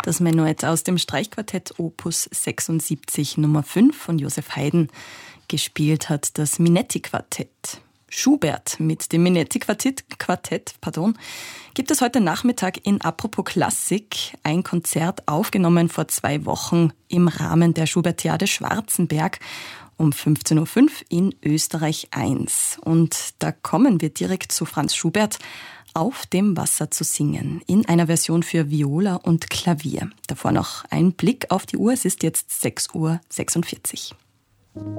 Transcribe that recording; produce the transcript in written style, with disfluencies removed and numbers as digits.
Das Menuett aus dem Streichquartett Opus 76 Nummer 5 von Joseph Haydn. Gespielt hat das Minetti-Quartett. Schubert mit dem Minetti-Quartett gibt es heute Nachmittag in Apropos Klassik, ein Konzert aufgenommen vor 2 Wochen im Rahmen der Schubertiade Schwarzenberg um 15.05 Uhr in Österreich 1. Und da kommen wir direkt zu Franz Schubert, Auf dem Wasser zu singen, in einer Version für Viola und Klavier. Davor noch ein Blick auf die Uhr, es ist jetzt 6.46 Uhr.